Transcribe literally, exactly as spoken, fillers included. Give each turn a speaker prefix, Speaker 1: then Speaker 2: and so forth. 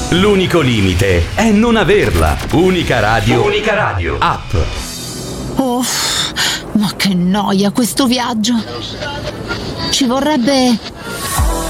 Speaker 1: L'unico limite è non averla. Unica Radio. Unica Radio. App.
Speaker 2: Oh, ma che noia questo viaggio. Ci vorrebbe